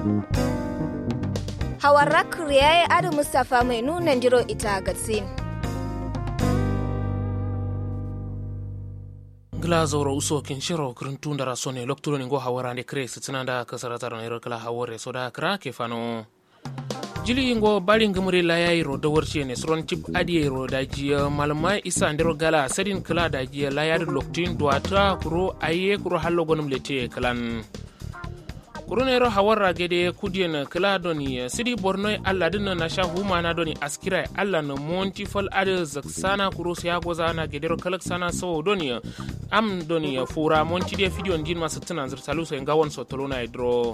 Hawarra kriyaye adu Mustafa mai nunan jiro ita gatsin. Glazoro uso kinshiro krintunda rasone lokturo ningo hawarande kre sitinanda kasaratar na irokala hawore soda kra kefano. Jili ngo baling gumuri layayro da warce ne sron tip adiyero da jiya malama isa ndero gala sadin kala da jiya layar loktin duata kuro aye kuro hallo gonum lete kalan. Kurunero hawarra gede kudien kala doni sidi bornoy alla dinna na sha huma na doni askira alla no monti fal ade zaksana kuro ya goza na gedero kalak sana so doni am doni fura monti de video ndin masatana zirtalu so ngawon so tolona idro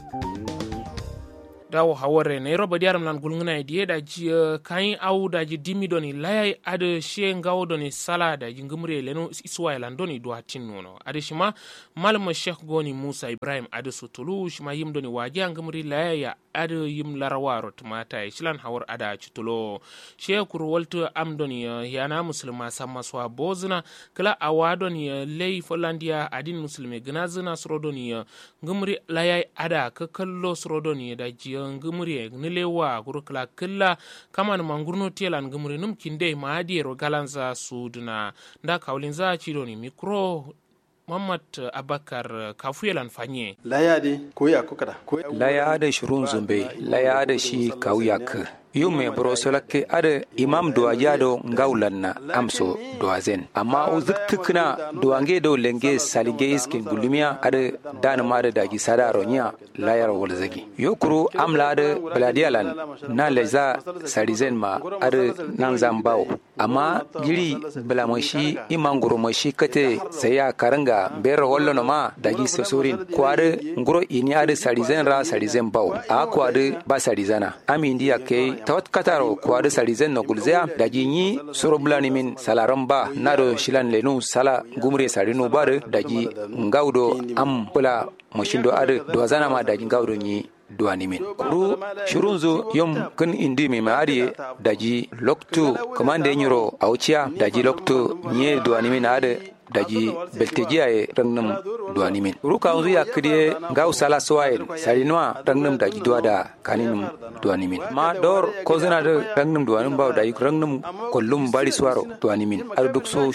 dawo haware ne roba diaram nan gulnguna idie da ji kain au da ji dimi doni layai ade she ngawo doni sala da ji ngumre leno iswa lan doni do hatin nono ade shima malama sheikh goni musa ibrahim ade sutulu shima yim doni waji ngumri layai ade yim larawaro tumata shilan hawar ada chitulo she kur walto am doni yana muslima samma swa bozna kala awadoni lei folandia adin muslime gnazna srodoni ngumri layai ada ka kallo srodoni da ji ngumri nilewa gurukla killa kaman mangurno telan ngumri num kinde maadi ro galanza sudna nda kaulinza chidoni mikro Muhammad Abakar kafuyelan fanye layade koya kokada layade shurun zumbe layade shi kauyak yume brosolake ade imam do ajado ngaulanna amso do azen amma uzuktukna do ange do lenge salige iskin gulumia ade dan mare daji sadaro nya layar wolzagi yokuru amla ade bladialan na leza sarizen ma ade nan zambao amma giri blamashi imanguro mashi kate saya karanga bero wollono ma daji sosorin kwade nguro ini ade sarizen ra sarizen bawo akwade ba sarizana amindi yake tawat kataro kwade sarizen no gulzea daji ni soroblani min salaramba nado shilan lenu sala gumre sarinu bare daji ngawdo am pula moshindo ade dozana ma daji ngawdo ni duwani min kuru shurunzo yom kun indi mi maariye daji loktu komande nyiro awcia daji loktu nye duwani min ade daji beltejiya e rangnum duwani min ruka unzu yakriye ngaw sala soayen salinwa rangnum daji duwada kaninum duwani min ma dor kozina de rangnum duwani baw daji rangnum kollum bari swaro duwani min ardukso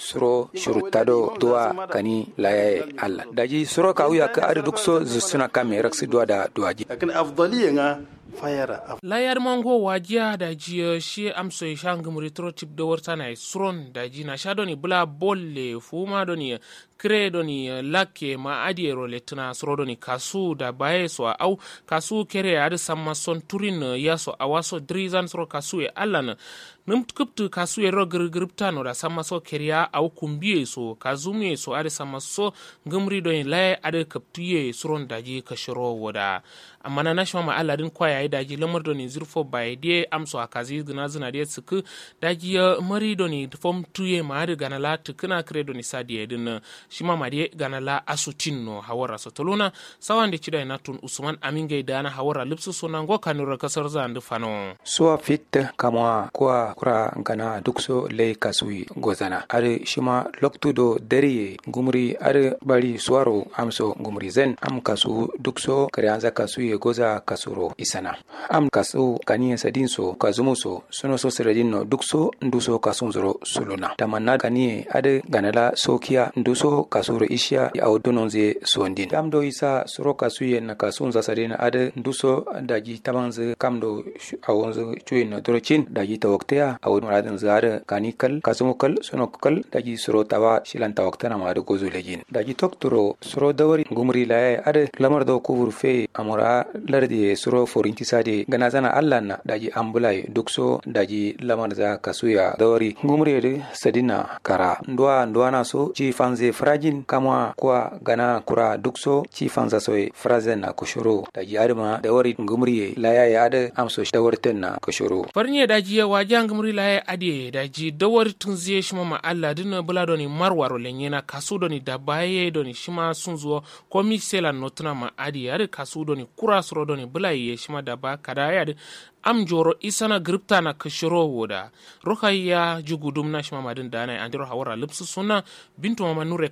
shurut tado duwa kani laye alla daji suro ka uya ka ardukso zusuna kame raksi duwada duwaji lakin afdaliya nga fayara layar mango wajiya da ji shi amso ya shanga muritro tip da warta na suron da ji na sha doni bula bolle fuma doni kre doni lake ma adiero letuna suro doni kasu da baye so au kasu kere ya da samma son turin ya so awaso drizan suro kasu ya allan num tukuptu kasu ya rogir griptano da samma so keriya au kumbiye so kazume so ada samma so ngumri doni laye ada kaptuye suron da ji kashiro wada amma na nashma ma alladin kwaya ya daji lamar doni zirfo bai de amso akazi gina zina de suku daji mari doni fom tuye ma da ganala tukuna kre doni sadiye din shima ma de ganala asutin no hawara sotoluna sawan de chida natun usman aminge dana hawara lipsu sonan go kanura kasar zan fano so fit kama kwa kura gana dukso le kasui gozana are shima loktu do deriye gumri are bari swaro amso gumri zen am kasu dukso karianza kasu goza kasuro isana am kasu kaniye sadinso kazumuso sono so seradino dukso nduso kasunzoro suluna tamanna kaniye ade ganala sokia nduso kasuro isha awdononze sondin amdo isa suro kasuye na kasunza sadina ade nduso daji tabanze kamdo awonzo chuino dorochin daji tawaktea awdon zare kanikal kasumukal sonokal daji suro tawa shilan tawaktana ma de gozulejin daji toktoro suro dawari gumri laye ade lamardo kuvurfe amura lardi suro forinti sade ganazana allanna daji ambulai dukso daji lamarza kasuya dawari gumrede sadina kara ndwa na so ci fanze frajin kama kwa gana kura dukso ci fanza soy frazen na kushuru daji adama dawari gumriye laya ya ade amso dawarten na kushuru farnye daji ya wajan gumri laya ade daji dawari tunziye shima ma alla dinna buladoni marwaro lenyena kasudoni dabaye doni shima sunzo komisela notna ma ade ade kasudoni kura doni bulai shima da ba kada ya am joro isana gripta na kashiro woda rokaya jugudum na shima madin dana andiro hawara lipsu suna bintu mama nure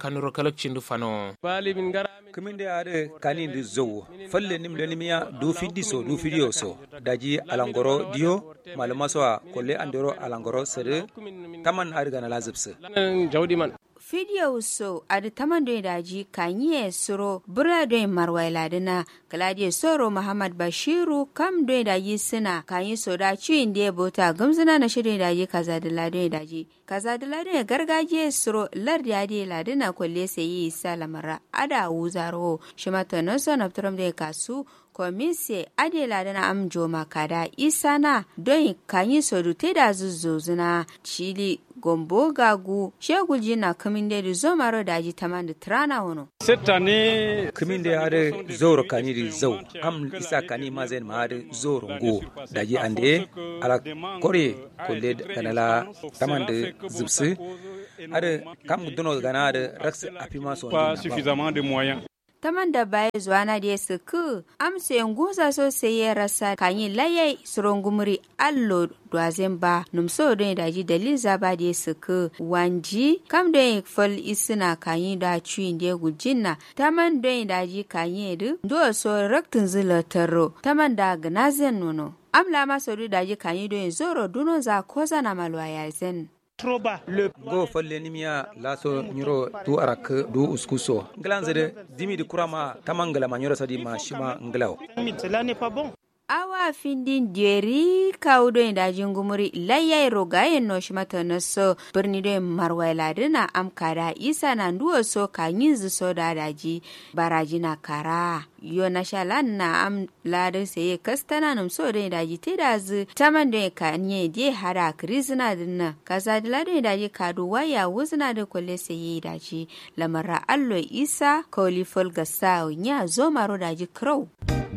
kanuro kalakcin du fano kumin da ade kanin du zo falle nim lenimiya du fiddi so du fidio so daji alangoro dio malama so kolle andoro alangoro sede taman arga na lazibse jawdi man Fidiyo so adi taman do daji kanyi suro bura do marwaila dina kaladi soro Muhammad Bashiru kam do daji sina kanyi so da ciin da bota gamzuna na shirin daji kaza da lado daji kaza da lado gargajiya suro lardi adi ladina kolle sai salamara ada wuzaro shimata no son of tram da kasu komise adela dana amjo makada isana don kanyi sodu te da zuzzuzuna chili gombo gagu shegulji na kaminde da zomaro daji taman da trana wono setane kaminde ade zoro kanyi di zau am isa kanyi mazen ma ade zoro go daji ande ala kore kolle kanala taman da zubsi ade kam duno gana ade raks apima so pas suffisamment de moyens taman da baya zuwa na da su ku amsa yanguza so sai ya rasa kanyi laye surungumuri allo dwazen ba numso don daji dalil zaba da su ku wanji kam don fal isina kanyi da cuyin da gujinna taman don daji kanyi du do so raktin zilataro taman da gnazen nono amla masoru daji kanyi don zoro duno za koza na malwa yazen go falle nimiya laso nyuro tu arak du uskuso nglanzede dimi di kurama tamangala manyoro sadi ma shima nglaw awa findin deri kaudo da jingumuri layai rogayen no shimata naso birni do marwaila dina amkara isa na nduwo so kanyin zu so da daji baraji na kara yo na shalan na am ladin sai kastana num so da daji te da zu taman do kanye die hara krizna dinna kaza da ladin daji kadu waya wuzna da kolle sai daji lamara allo isa kolifol gasa nya zo maro daji crow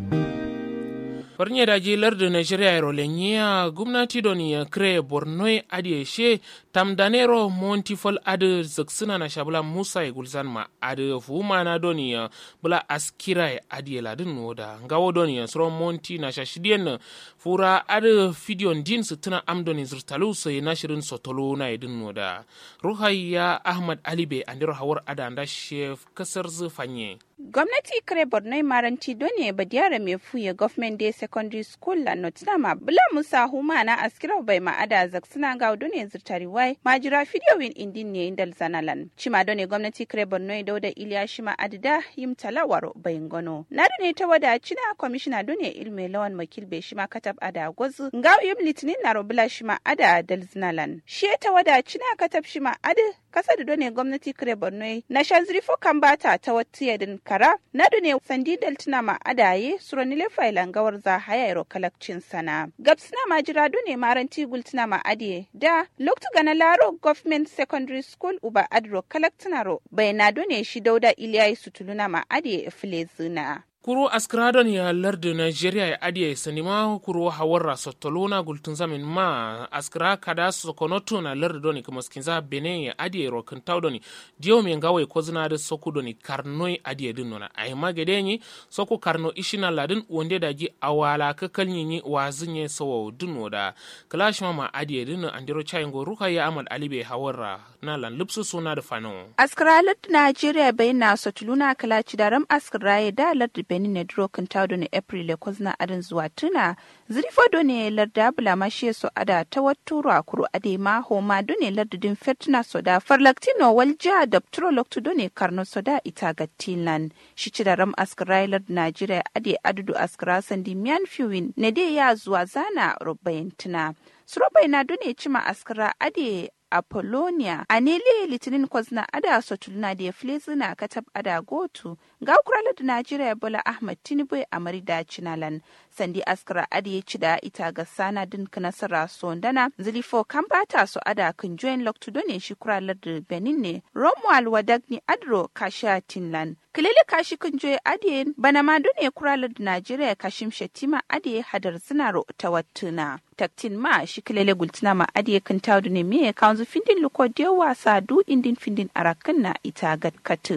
Farnye daji lardu Nigeria ero lenya gumnati doni ya kre bornoi adi she tamdanero montifol adi zaksina na shabula Musa e gulzan ma adi fuma na doni ya bula askira e adi ladin noda ngawo doni ya sro monti na shashidien fura adi fidion din sutina amdoni zirtalu so na shirin sotolo na edin noda Ruhayya Ahmad Alibe andiro hawar adanda chef kasar zufanye Gwamnati kare Borno maranti done badiyara mai fuye Government Day Secondary School la Nottingham bula Musa Huma na askira bai ma'ada zaksuna ga done zirtari wai majira video win indin ne indal zanalan cima done gwamnati kare Borno Dauda Iliya shima adida yim talawaro bayin gono na done ta wada cina commissioner done ilme lawan makil be shima katab ada gozu ga yim litinin na robula shima ada dal zanalan shi ta wada cina katab shima ada kasa da done gwamnati kare Borno na shanzrifo kambata ta watiya din kara na dune sandi daltuna ma adaye suronile failan gawar za hayairo kalakcin sana gabsina majira dune maranti gultuna ma adiye da loktu gana laro government secondary school uba adro kalaktunaro bayana dune shi Dauda Iliya sutuluna ma adiye filezina kuro askradon ya lardu Nigeria ya adiye sanima kuro hawarra sotolona gultun zamin ma askra kada sokonoto na lardu doni kuma skinza bene ya adiye rokin taudoni diyo me ngawe kozina da soku doni karnoi adiye dinona ay magedenyi soku karno ishina ladin wonde daji awala kakalnyi wazinye sawo dinno da clash mama adiye dinno andiro chayngo Ruhayya Ahmad Alibe hawarra na lan lupsu suna da fano askra lardu Nigeria bayna sotoluna kalaci daram askra da lardu Benin ne duro kan tawdo ne April kozna adin zuwa tuna zirfo do ne larda bula mashe so ada ta watturo akuru ade ma homa do ne lardin fetna soda farlaktino walja da trolokto do ne karno soda ita gattilan shi ci da ram askrailar Nigeria ade adudu askra sandi mian fiwin ne de ya zuwa zana rubayin tuna surobai na do ne cima askra ade Apollonia anele litinin kwazna ada sotulna da flezina katab ada gotu ga kuralar da Najeriya Bola Ahmad Tinubu a marida cinalan sandi askara ade ci da ita ga sana din kanasara sondana zilifo kan bata so ada kan join loktu done shi kuralar da Benin ne Romuald Wadagni Adro kasha Tinlan kilele kashi kan joy ade bana ma done kuralar da Najeriya Kashim Shettima ade hadar zinaro tawattuna taktin ma shi kilele gultina ma ade kan tawdu ne me kanzu findin luko de wasa du indin findin arakan na ita gatkatu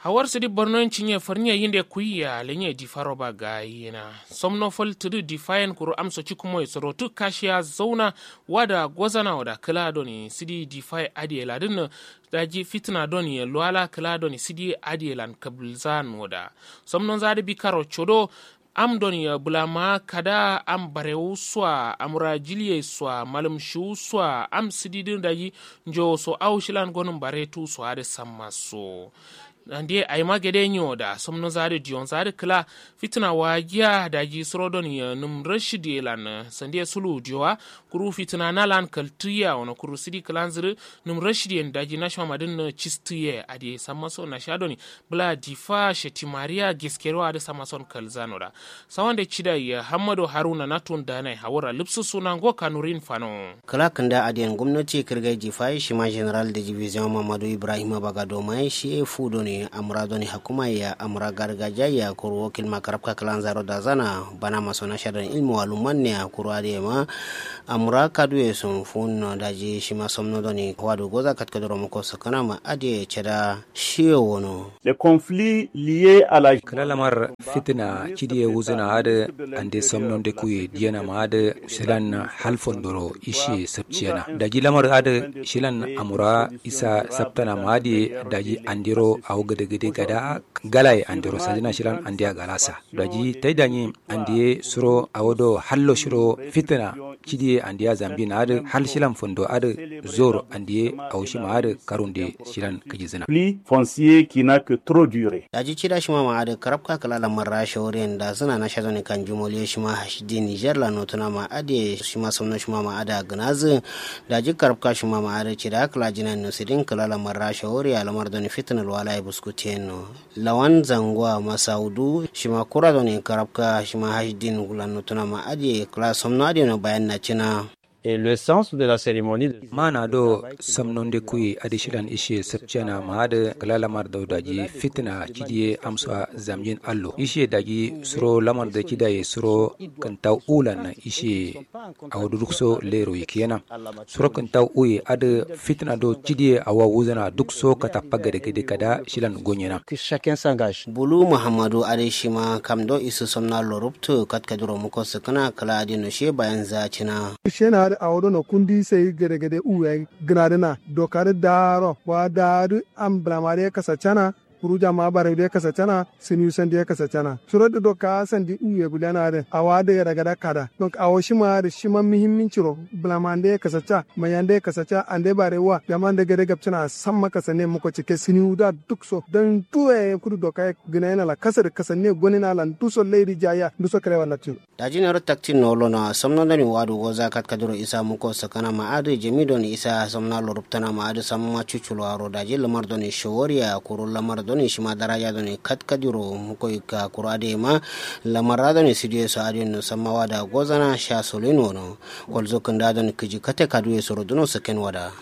hawar sidi borno cinye farnya yinde kuya lenye di faroba gayina somno fol tudu defiant kuru amso chikumo isoro tu kashiya zauna wada gwazana wada kala doni sidi defy adiela din daji fitna doni luala kala doni sidi adielan kablzan wada somno zadi bikaro chodo am doni bulama kada am barewu swa am rajiliye swa malum shu swa am sidi din daji njo so awshilan gonum baretu so ade sammaso ande ay magede nyoda somno zade dion zade kla fitna wagia daji srodon num rashidi lan sande sulu diwa kuru fitna nalan kaltiya ona kuru sidi klanzir num rashidi daji nashma madin chistiye ade samaso na shadoni bla difa sheti maria giskero ade samason kalzanoda sawande chida ya hamado haruna natun dana hawara lipsu sunan go kanurin fano kala kanda adiyan gwamnati kirgai difa shi ma general de division mamadu ibrahim bagado mai shi fudo ne amradoni hakuma ya amra gargajiya ya kuru wakil makarabka kalan zaro da zana bana maso na sharan ilmu waluman ne a kuru ma amra kaduye sun fun daji shi ma somno doni wadu goza katkadoro mako sakana ma adiye cheda shiyo wono les conflits liés à la kala lamar fitina cidiye wuzuna hada ande somnon de kuye diana ma hada shilan halfondoro ishi sabciyana daji lamar hada shilan amura isa sabtana ma hadi daji andiro awga gede gada galay andiro sajina shilan andiya galasa daji taydani andiye suro awodo hallo shiro fitina cidiye andiya zambina hada hal shilan fondo hada zoro andiye awshima hada karunde shilan kijizina foncier qui n'a que trop duré daji cida shima ma hada karabka kala lamar rashoren da suna na shazoni kan jumole shima hashidi Niger la notuna ma ade shima somno shima ma ada gnazi daji karabka shima ma hada cida kala jinan nusidin kala lamar rashori alamar doni fitna wala buskuteno lawan zangwa masaudu shima kura doni karabka shima hashidin gulan notuna ma ade kala somno ade no bayan na cina. Et le sens de la cérémonie mana do samnonde kuyi adishilan ishe sabchana maade kala lamar daji fitna cidiye amsa zamjin allo ishe daji suro lamar da cidaye suro kanta ulan ishe awdukso lero yikena suro kanta uye ade fitna do cidiye awa wuzana dukso katappa gede kada shilan gonyena que chacun s'engage. Bulu Muhammadu Adeshima kamdo isu somna loruptu katkaduro muko sakana kala adino she bayan zacina shena a wodo no kundi sai gede uwe gnadena dokar daro wa daru am blamare kasachana kuruja ma bare de kasachana sinu sande kasachana suro da doka sandi uwe gulana de awade ya daga kada donc awoshima da shima muhimmin ciro blamande kasacha mayande kasacha ande barewa jamande gede gapchana samma kasane muko cike sinu da dukso dan tuwe kudu doka gnana la kasar kasane gonina lan tuso lady jaya duso kare wala tu dajinaro taktin nolo na somno dani wadu goza katkaduro isa muko sakana maadu jemidon isa somna loruptana maadu samma chuchulo aro daji lamar doni shawariya kuru lamar doni shima daraja doni katkaduro muko ika kuru ade ma lamar doni sidiye so ade no samma wada gozana sha solino no kolzo kanda doni kiji kate kaduye soro duno saken wada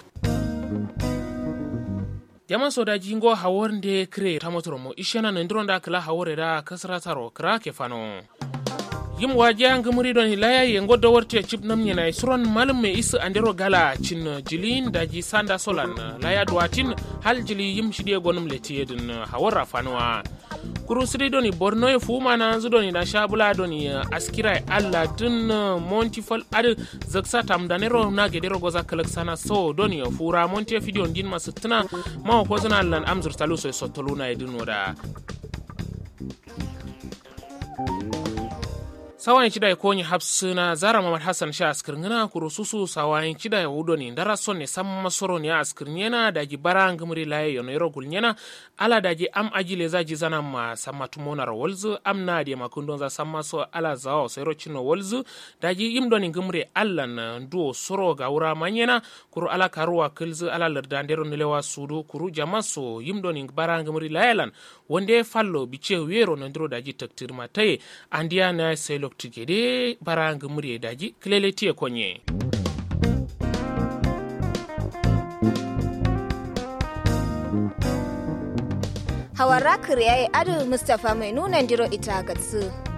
Yaman soda jingo hawornde kre tamotoromo ishana nendronda kala hawore da kasrataro kra kefano yim waje ngamuri don hilaya yengo do worte chip namnya na isron malum me isu andero gala chin jilin daji sanda solan laya dwatin hal jili yim shide gonum leti edin hawara fanwa kurusri doni borno e fuma na zudoni da shabula doni askira alla dun montifal ad zaksa tamdanero na gedero goza kalaksana so doni fura monti video din masutna ma ko zana lan amzur taluso sotoluna edin wada sawayin chida konyi hapsuna zara mamad hassan sha askirngina kurususu sawayin chida udoni ndara sonne samma soroni ya askirnyena daji bara ngamuri laye yono yero gulnyena ala daji am ajile zaji zana ma samma tumona ra wolzu am nadi makundon za samma so ala zao sero chino wolzu daji imdoni ngamuri allan nduo soro gaura manyena kuru ala karuwa kilzu ala lardandero nilewa sudu kuru jamaso imdoni bara ngamuri layelan wonde fallo biche wero nandro daji taktirma taye andiya na selo tigede barang muri daji kleleti konye hawara kriyaye adu Mustafa mai nunan diro ita gatsu